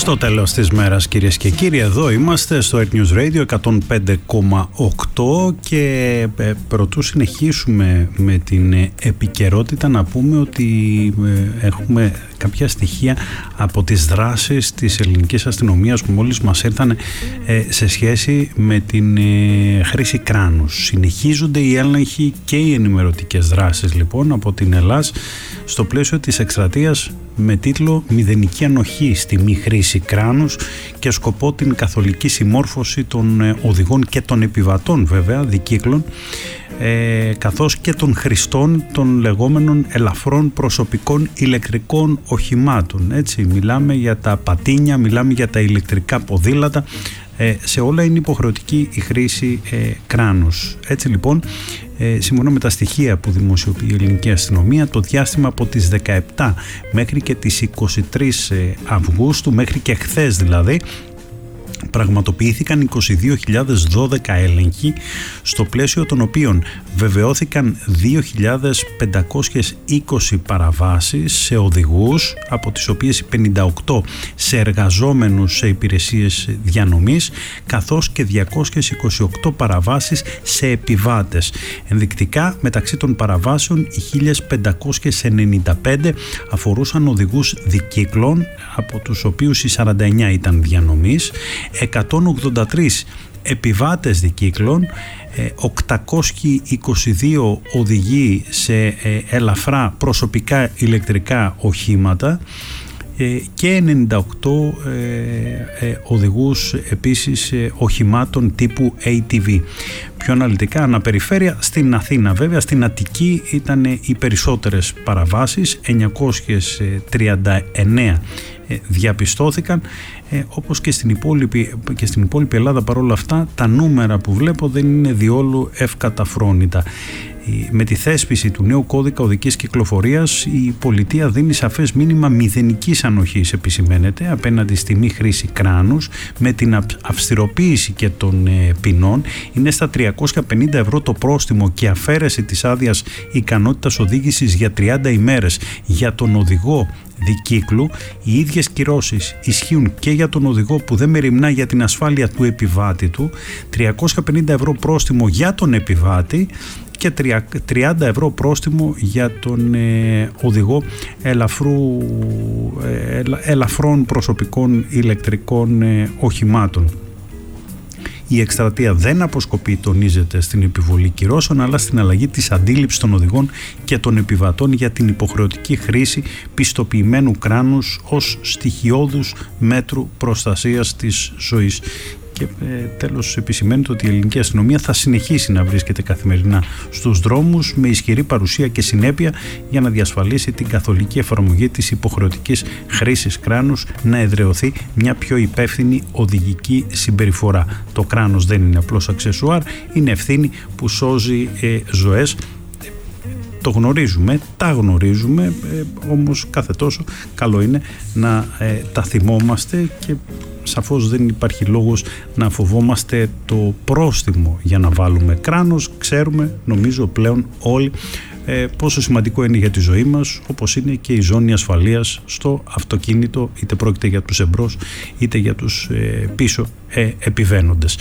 Στο τέλος της μέρας, κυρίες και κύριοι, εδώ είμαστε στο Earth News Radio 105,8 και προτού συνεχίσουμε με την επικαιρότητα να πούμε ότι έχουμε κάποια στοιχεία από τις δράσεις της ελληνικής αστυνομίας που μόλις μας ήρθαν σε σχέση με την χρήση κράνους. Συνεχίζονται οι έλεγχοι και οι ενημερωτικές δράσεις λοιπόν από την Ελλάς στο πλαίσιο της εκστρατείας με τίτλο «Μηδενική ανοχή στη μη χρήση κράνους» και σκοπό την καθολική συμμόρφωση των οδηγών και των επιβατών βέβαια δικύκλων καθώς και των χρηστών των λεγόμενων ελαφρών προσωπικών ηλεκτρικών οχημάτων. Έτσι, μιλάμε για τα πατίνια, μιλάμε για τα ηλεκτρικά ποδήλατα, σε όλα είναι υποχρεωτική η χρήση κράνους. Έτσι λοιπόν, σύμφωνα με τα στοιχεία που δημοσιοποιεί η ελληνική αστυνομία, το διάστημα από τις 17 μέχρι και τις 23 Αυγούστου, μέχρι και χθες δηλαδή, πραγματοποιήθηκαν 22.012 έλεγχοι, στο πλαίσιο των οποίων βεβαιώθηκαν 2.520 παραβάσεις σε οδηγούς, από τις οποίες 58 σε εργαζόμενους σε υπηρεσίες διανομής, καθώς και 228 παραβάσεις σε επιβάτες. Ενδεικτικά, μεταξύ των παραβάσεων οι 1.595 αφορούσαν οδηγούς δικύκλων, από τους οποίους οι 49 ήταν διανομής, 183 επιβάτες δικύκλων, 822 οδηγοί σε ελαφρά προσωπικά ηλεκτρικά οχήματα και 98 οδηγούς επίσης οχημάτων τύπου ATV. Πιο αναλυτικά αναπεριφέρεια, στην Αθήνα βέβαια, στην Αττική ήταν οι περισσότερες παραβάσεις, 939 διαπιστώθηκαν, όπως και στην υπόλοιπη Ελλάδα. Παρόλα αυτά τα νούμερα που βλέπω δεν είναι διόλου ευκαταφρόνητα. Με τη θέσπιση του νέου κώδικα οδικής κυκλοφορίας η πολιτεία δίνει σαφές μήνυμα μηδενικής ανοχής, επισημαίνεται, απέναντι στη μη χρήση κράνους. Με την αυστηροποίηση και των ποινών είναι στα 350 ευρώ το πρόστιμο και αφαίρεση της άδειας ικανότητας οδήγησης για 30 ημέρες για τον οδηγό δικύκλου. Οι ίδιες κυρώσεις ισχύουν και για τον οδηγό που δεν μεριμνά για την ασφάλεια του επιβάτη του, 350 ευρώ πρόστιμο για τον επιβάτη και 30 ευρώ πρόστιμο για τον οδηγό ελαφρών προσωπικών ηλεκτρικών οχημάτων. Η εκστρατεία δεν αποσκοπεί, τονίζεται, στην επιβολή κυρώσεων, αλλά στην αλλαγή της αντίληψης των οδηγών και των επιβατών για την υποχρεωτική χρήση πιστοποιημένου κράνους ως στοιχειώδους μέτρου προστασίας της ζωής. Και τέλος επισημαίνεται ότι η ελληνική αστυνομία θα συνεχίσει να βρίσκεται καθημερινά στους δρόμους με ισχυρή παρουσία και συνέπεια για να διασφαλίσει την καθολική εφαρμογή της υποχρεωτικής χρήσης κράνους, να εδραιωθεί μια πιο υπεύθυνη οδηγική συμπεριφορά. Το κράνος δεν είναι απλώς αξεσουάρ, είναι ευθύνη που σώζει ζωές. Το γνωρίζουμε, τα γνωρίζουμε, όμως κάθε τόσο καλό είναι να τα θυμόμαστε και σαφώς δεν υπάρχει λόγος να φοβόμαστε το πρόστιμο για να βάλουμε κράνος. Ξέρουμε, νομίζω πλέον όλοι, πόσο σημαντικό είναι για τη ζωή μας, όπως είναι και η ζώνη ασφαλείας στο αυτοκίνητο, είτε πρόκειται για τους εμπρός είτε για τους πίσω επιβαίνοντες.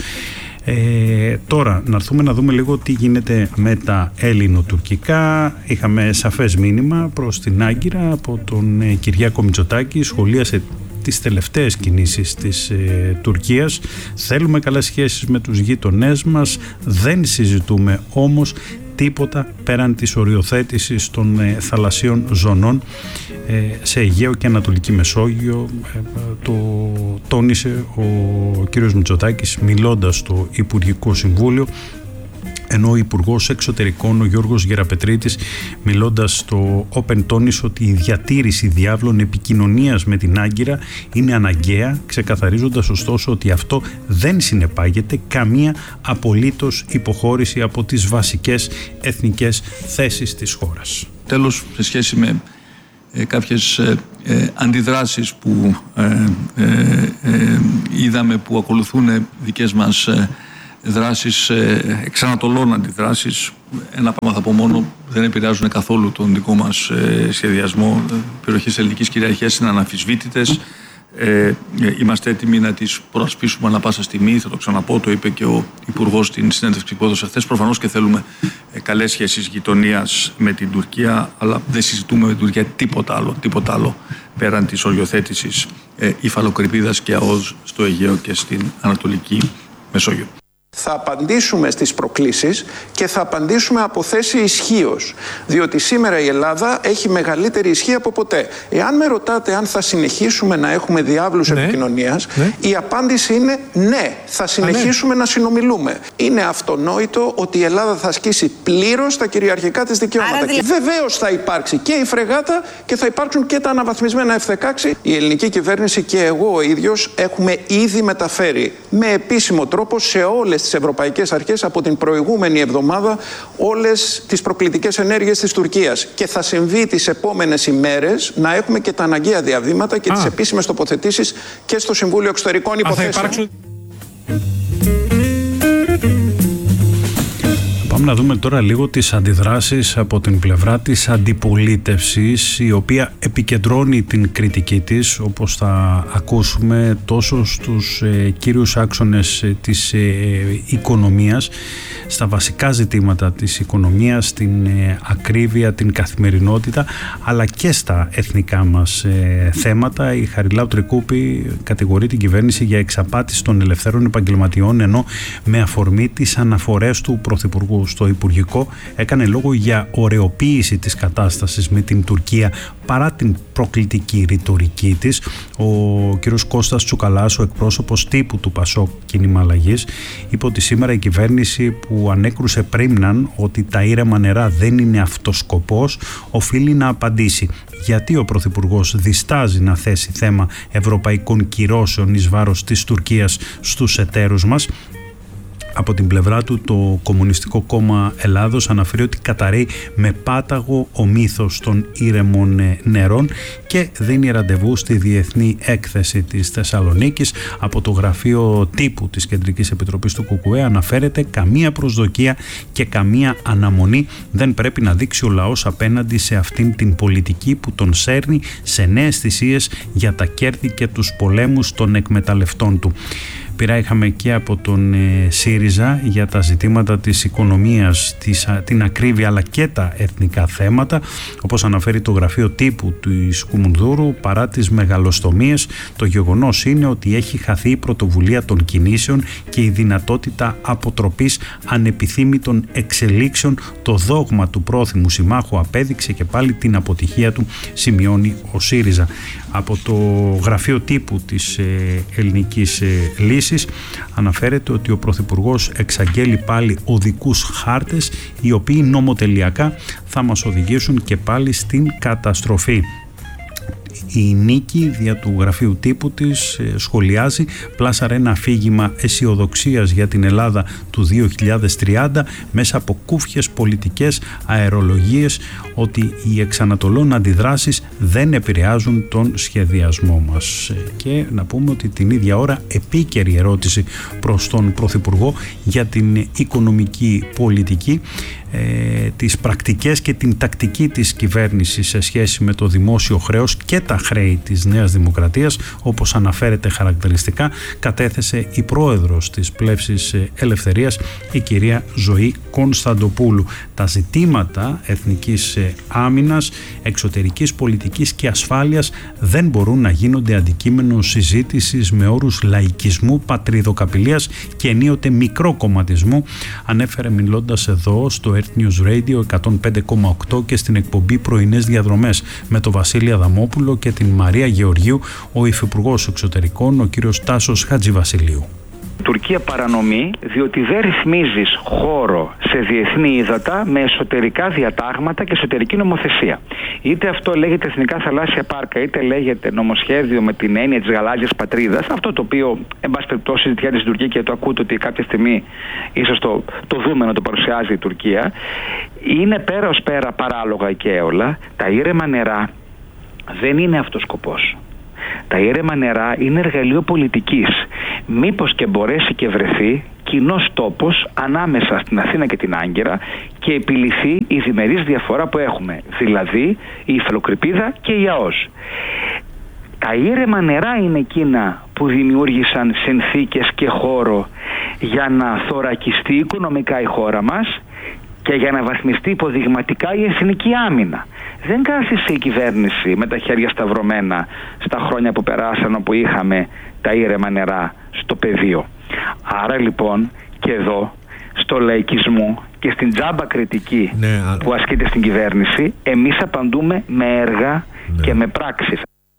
Τώρα να έρθουμε να δούμε λίγο τι γίνεται με τα ελληνοτουρκικά. Είχαμε σαφές μήνυμα προς την Άγκυρα από τον Κυριάκο Μητσοτάκη, σχολίασε τις τελευταίες κινήσεις της Τουρκίας. Θέλουμε καλές σχέσεις με τους γείτονές μας, δεν συζητούμε όμως τίποτα πέραν της οριοθέτησης των θαλασσίων ζωνών σε Αιγαίο και Ανατολική Μεσόγειο. Το τόνισε ο κύριος Μητσοτάκης μιλώντας στο Υπουργικό Συμβούλιο, ενώ ο Υπουργός Εξωτερικών, ο Γιώργος Γεραπετρίτης, μιλώντας στο Open, τόνισε ότι η διατήρηση διάβλων επικοινωνίας με την Άγκυρα είναι αναγκαία, ξεκαθαρίζοντας ωστόσο ότι αυτό δεν συνεπάγεται καμία απολύτως υποχώρηση από τις βασικές εθνικές θέσεις της χώρας. Τέλος, σε σχέση με κάποιες αντιδράσεις που είδαμε που ακολουθούν δικές μας δράσεις, εξανατολών αντιδράσεις, ένα πράγμα θα πω μόνο, δεν επηρεάζουν καθόλου τον δικό μας σχεδιασμό. Περιοχές ελληνικής κυριαρχίας είναι αναμφισβήτητες. Είμαστε έτοιμοι να τις προασπίσουμε ανά πάσα στιγμή. Θα το ξαναπώ, το είπε και ο Υπουργός στην συνέντευξη που έδωσε χθες. Προφανώς και θέλουμε καλές σχέσεις γειτονίας με την Τουρκία, αλλά δεν συζητούμε με την Τουρκία τίποτα άλλο πέραν της οριοθέτησης υφαλοκρηπίδας και ΑΟΣ στο Αιγαίο και στην Ανατολική Μεσόγειο. Θα απαντήσουμε στις προκλήσεις και θα απαντήσουμε από θέση ισχύως. Διότι σήμερα η Ελλάδα έχει μεγαλύτερη ισχύ από ποτέ. Εάν με ρωτάτε αν θα συνεχίσουμε να έχουμε διάβλους επικοινωνίας, η απάντηση είναι ναι, θα συνεχίσουμε να συνομιλούμε. Είναι αυτονόητο ότι η Ελλάδα θα ασκήσει πλήρως τα κυριαρχικά της δικαιώματα. Βεβαίως θα υπάρξει και η φρεγάτα και θα υπάρξουν και τα αναβαθμισμένα F-16. Η ελληνική κυβέρνηση και εγώ ο ίδιος έχουμε ήδη μεταφέρει με επίσημο τρόπο σε όλες τις ευρωπαϊκές αρχές από την προηγούμενη εβδομάδα όλες τις προκλητικές ενέργειες της Τουρκίας. Και θα συμβεί τις επόμενες ημέρες να έχουμε και τα αναγκαία διαβήματα και τις επίσημες τοποθετήσεις και στο Συμβούλιο Εξωτερικών Υποθέσεων. Πάμε να δούμε τώρα λίγο τις αντιδράσεις από την πλευρά της αντιπολίτευσης, η οποία επικεντρώνει την κριτική της, όπως θα ακούσουμε, τόσο στους κύριους άξονες της οικονομίας, στα βασικά ζητήματα της οικονομίας, την ακρίβεια, την καθημερινότητα, αλλά και στα εθνικά μας θέματα. Η Χαριλάου Τρικούπη κατηγορεί την κυβέρνηση για εξαπάτηση των ελευθέρων επαγγελματιών, ενώ με αφορμή τις αναφορές του Πρωθυπουργού στο Υπουργικό έκανε λόγο για ωρεοποίηση της κατάστασης με την Τουρκία παρά την προκλητική ρητορική της. Ο κ. Κώστας Τσουκαλάς, ο εκπρόσωπος τύπου του ΠΑΣΟΚ Κίνημα Αλλαγής, είπε ότι σήμερα η κυβέρνηση που ανέκρουσε πρίμναν ότι τα ήρεμα νερά δεν είναι αυτός σκοπός, οφείλει να απαντήσει γιατί ο Πρωθυπουργός διστάζει να θέσει θέμα ευρωπαϊκών κυρώσεων εις βάρος της Τουρκίας στους εταίρους μας. Από την πλευρά του, το Κομμουνιστικό Κόμμα Ελλάδος αναφέρει ότι καταρρέει με πάταγο ο μύθος των ήρεμων νερών και δίνει ραντεβού στη Διεθνή Έκθεση της Θεσσαλονίκης. Από το γραφείο τύπου της Κεντρικής Επιτροπής του ΚΚΕ αναφέρεται καμία προσδοκία και καμία αναμονή δεν πρέπει να δείξει ο λαός απέναντι σε αυτήν την πολιτική που τον σέρνει σε νέες θυσίες για τα κέρδη και τους πολέμους των εκμεταλλευτών του. Πειρά είχαμε και από τον ΣΥΡΙΖΑ για τα ζητήματα της οικονομίας, την ακρίβεια αλλά και τα εθνικά θέματα. Όπως αναφέρει το γραφείο τύπου του Κουμουνδούρου, παρά τις μεγαλοστομίες, το γεγονός είναι ότι έχει χαθεί η πρωτοβουλία των κινήσεων και η δυνατότητα αποτροπής ανεπιθύμητων εξελίξεων. Το δόγμα του πρόθυμου συμμάχου απέδειξε και πάλι την αποτυχία του, σημειώνει ο ΣΥΡΙΖΑ. Από το γραφείο τύπου της Ελληνικής Λύσης αναφέρεται ότι ο Πρωθυπουργός εξαγγέλει πάλι οδικούς χάρτες, οι οποίοι νομοτελειακά θα μας οδηγήσουν και πάλι στην καταστροφή. Η Νίκη, δια του γραφείου τύπου της, σχολιάζει, πλάσαρε ένα αφήγημα αισιοδοξίας για την Ελλάδα του 2030 μέσα από κούφιες πολιτικές αερολογίες ότι οι εξανατολών αντιδράσεις δεν επηρεάζουν τον σχεδιασμό μας. Και να πούμε ότι την ίδια ώρα επίκαιρη ερώτηση προς τον Πρωθυπουργό για την οικονομική πολιτική, τις πρακτικές και την τακτική της κυβέρνησης σε σχέση με το δημόσιο χρέος και τα χρέη της Νέας Δημοκρατίας, όπως αναφέρεται χαρακτηριστικά, κατέθεσε η πρόεδρος της Πλεύσης Ελευθερίας, η κυρία Ζωή Κωνσταντοπούλου. Τα ζητήματα εθνικής άμυνας, εξωτερικής πολιτικής και ασφάλειας δεν μπορούν να γίνονται αντικείμενο συζήτησης με όρους λαϊκισμού, πατριδοκαπηλείας και ενίοτε μικροκομματισμού, ανέφερε μιλώντας εδώ στο Earth News Radio 105,8 και στην εκπομπή Πρωινές Διαδρομές με τον Βασίλη Αδαμόπουλο και την Μαρία Γεωργίου, ο Υφυπουργός Εξωτερικών, ο κύριος Τάσος Χατζηβασιλείου. Η Τουρκία παρανομεί διότι δεν ρυθμίζεις χώρο σε διεθνή ύδατα με εσωτερικά διατάγματα και εσωτερική νομοθεσία. Είτε αυτό λέγεται Εθνικά Θαλάσσια Πάρκα, είτε λέγεται νομοσχέδιο με την έννοια της γαλάζιας πατρίδας. Αυτό το οποίο, εν πάση περιπτώσει, συζητιάται στην Τουρκία και το ακούτε ότι κάποια στιγμή ίσως το δούμε να το παρουσιάζει η Τουρκία. Είναι πέρα ως πέρα παράλογα και έολα. Τα ήρεμα νερά δεν είναι αυτός σκοπός. Τα ήρεμα νερά είναι εργαλείο πολιτικής. Μήπως και μπορέσει και βρεθεί κοινός τόπος ανάμεσα στην Αθήνα και την Άγκυρα και επιληθεί η διμερής διαφορά που έχουμε, δηλαδή η υφαλοκρηπίδα και η ΑΟΣ. Τα ήρεμα νερά είναι εκείνα που δημιούργησαν συνθήκες και χώρο για να θωρακιστεί οικονομικά η χώρα μας και για να βαθμιστεί υποδειγματικά η εθνική άμυνα. Δεν κάθισε η κυβέρνηση με τα χέρια σταυρωμένα στα χρόνια που περάσαν, όπου είχαμε τα ήρεμα νερά στο πεδίο. Άρα λοιπόν και εδώ, στο λαϊκισμό και στην τζάμπα κριτική που ασκείται στην κυβέρνηση, εμείς απαντούμε με έργα και με πράξεις.